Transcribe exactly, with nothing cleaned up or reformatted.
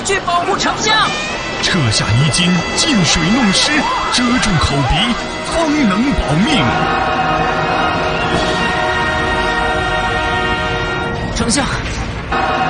去保护丞相。 撤下泥巾，进水弄湿，遮住口鼻，方能保命。 丞相。